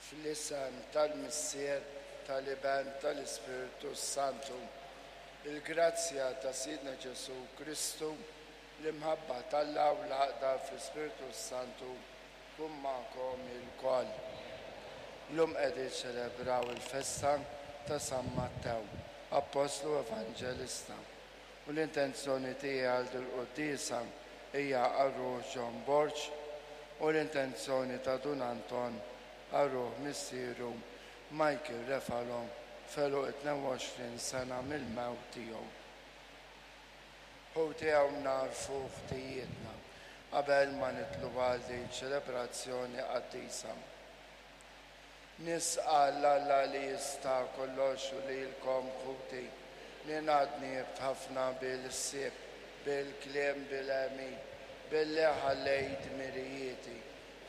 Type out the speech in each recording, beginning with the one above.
fl-isem tal-missier tal-Iben tal-Ispiritu Santu, il-grazzja ta' Sidna Ġesu Kristu, l-imħabba tal-Alla u l-ħaqda fl-Ispiritu Santu kun ma'kom il-koll. L-lum qegħdin ċelebraw il-festa ta' San Mattew, Apostlu Evanġelista, u l-intenzjoni tiegħi għal dil-qudiesa hija għal-Ruħ John Borch u l-intenzjoni ta' Dun Anton għal-Ruħ missieru Michael Refalon felu 22 sena mill-mewt tiegħu. Hu tiegħu narfu ħtijietna qabel ma nitlu għal din ċelebrazzjoni qaddisa. Nisqal Alla li jista' kollox u lilkom ħuti li ngħadni b'ħafna bil-sieb, bil-kliem bil-għemi, billi ħallejt mirijieti,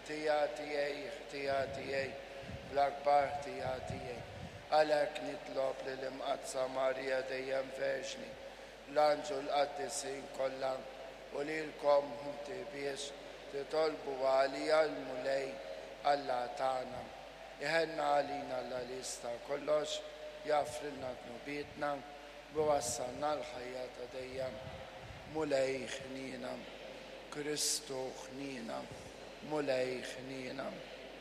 ħtijatijaj, bl-akbar ħtijatijaj. Għalhekk nitlob li l-imqazza Marja dejjem verġni, l-anġu l-qaddisin kollha u lilkom ħuti biex titolbu għalija l-mulej Alla tagħna. Iħenna għalina Alla li jista' kollox, jafrilna knubietna, wassalna l-ħajja ta' dejjem. Mulej ħnina, Kristu ħnina, mulej ħnina.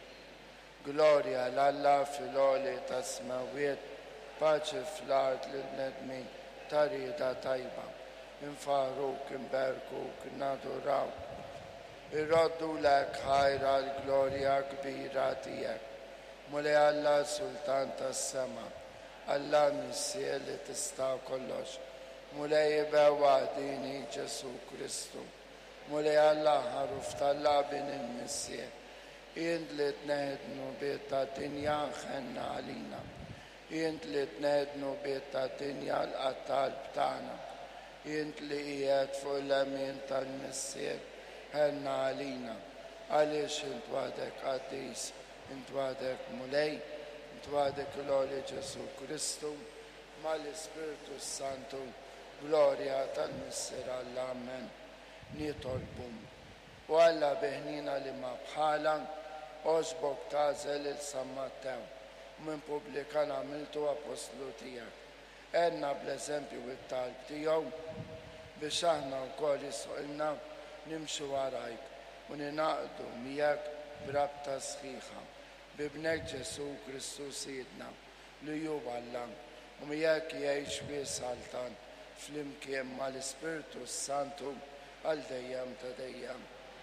Glorja l-Alla fil-għoli ta' smawiet, paċi fl-art l-nedmin, tarida tajba, infaruk, inberkuk, naduraw. Irroddu lek ħajra l-glorja kbira tijek. Mulej Alla sultan tas-sema, Alla missier li tista' kollox. Mulej bewa dini Ġesu Kristu. Mulej Alla ħaruf tal-labin il-missier. Jint li tneħdnu biet ta' dinja ħenna għalina. Jint li tneħdnu biet ta' dinja l-qattal b'tana. Jint li qiegħed fuq l-emin tal-missier ħenna għalina. Għaliex int wadek qaddis, int wadek mulej, int wadek l-għoli Ġesu Kristu, ma l-Ispiritu Santu, glorja tal-missier Alla, amen. Nitolbum. U Alla biħnina li ma bħala, oġbok tażel il-San Mattew, minn pubblika għamiltu apostlu tijak. Enna bl-eżempju it-talb tijaw, biex aħna wkoll jisqilna nimxu warajk u ninaqdu miegħek b'rabta sħiħa, bibnek Ġesu Kristu Sidna, li ju Alla, u miegħek jgħix biesaltan fl-imkien mal-Ispiritu Santu għal dejjem ta' dejjem.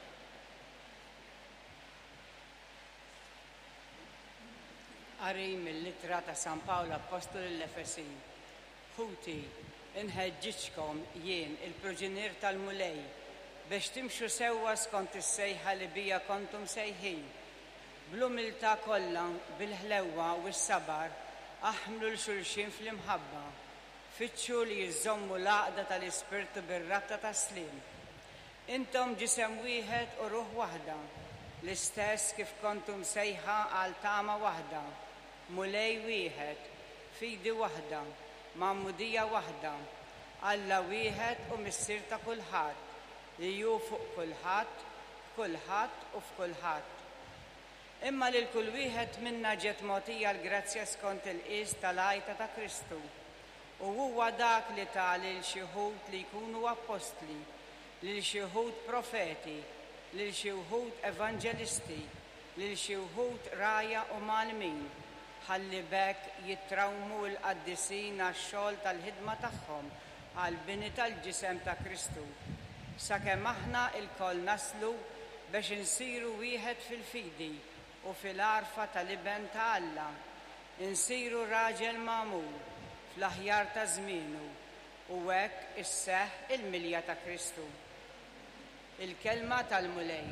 Qari mill-Littra ta' San Pawlu Apostolu l-Efesin. Ħuti, inħeġġiġkom jien il-proġinier tal-mulej biex timxu sewwa skont is-sejħa li bija kontum sejħin. Bl-umiltà kollha, bil-ħlewwa u s-sabar, aħmlu l-xulxin fl-imħabba. Fittxu li jiżommu l-għaqda tal-Ispirtu bir-rabta tas-slim. Intom ġisem wieħed u ruħ waħda, l-istess kif kontum sejħa għal tama waħda, mulej wieħed, fidi waħda, mammudija waħda, Alla wieħed u missier ta' kulħadd, li ju fuq kulħadd, kulħadd u f'kulħadd. Imma lil kull wieħed minna ġiet mogħtija l-grazzja skont il-qis tal-għajta ta' Kristu. U huwa dak li ta' lil xi wħud li jkunu apostli, lil xi wħud profeti, lil xi wħud evanġelisti, lil xi wħud raja u malmin, ħalli bekk jittrawmu l-qaddisin għax-xogħol tal-ħidma tagħhom għal bini tal-ġisem ta' Kristu. Sakemm aħna il-koll naslu biex insiru wieħed fil-fidi u fil-arfa tal-Iben ta' Alla, insiru raġel magħmul fl-aħjar ta' żmienu u hekk isseħħ il-milja ta' Kristu. Il-kelma tal-mulej.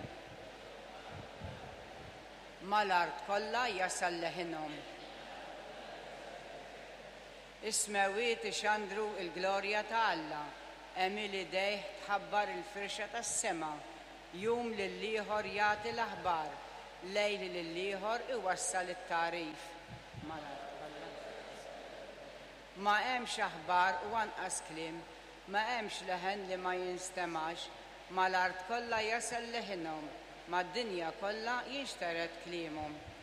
Mal-art kollha jasal leħinhom. Ismewiet ixandru il-glorja ta' Alla, emili dejh tħabbar il-firxa tas-sema, jum lill-ieħor jagħti l-aħbar, lejli lill-ieħor iwassal it-tarif. Ma hemmx aħbar u anqas kliem, ma hemmx leħen li ma jinstemax, mal-art kollha jasal leħinhom, mad-dinja kollha jinxteret kliemhom.